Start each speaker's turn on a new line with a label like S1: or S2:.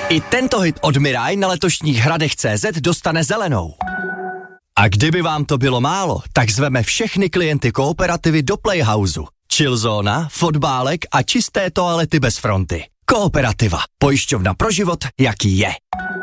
S1: I tento hit od Mirai na letošních Hradech.cz dostane zelenou. A kdyby vám to bylo málo, tak zveme všechny klienty Kooperativy do Playhouseu. Chillzóna, fotbálek a čisté toalety bez fronty. Kooperativa. Pojišťovna pro život, jaký je.